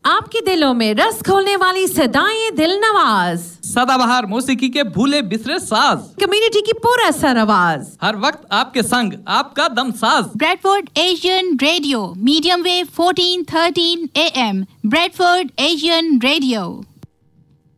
आपके दिलों में रस खोलने वाली सदाएं दिल नवाज, सदाबहार मौसीकी के भूले बिसरे साज, कम्युनिटी की पूरा सर आवाज, हर वक्त आपके संग आपका Damsaz. Bradford Asian radio, medium wave 1413 AM, Bradford Asian radio.